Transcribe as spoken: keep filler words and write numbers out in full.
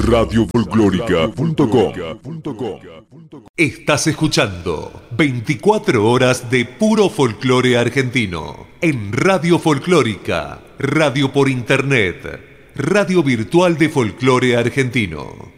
radio folclórica punto com. Estás escuchando veinticuatro horas de puro folclore argentino en Radio Folclórica, radio por internet, radio virtual de folclore argentino.